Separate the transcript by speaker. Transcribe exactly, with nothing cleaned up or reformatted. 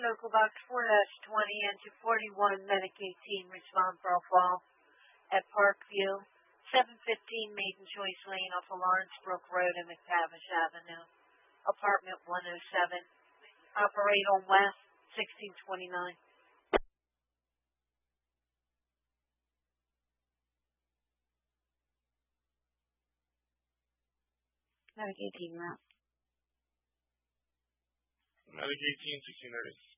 Speaker 1: local box four dash twenty and two forty-one, Medic eighteen, respond for a fall at Parkview, seven fifteen Maiden Choice Lane off of Lawrence Brook Road and McTavish Avenue, apartment one oh seven. Operate on West, sixteen twenty-nine.
Speaker 2: Medic eighteen, route.
Speaker 3: Medic eighteen, sixteen thirty.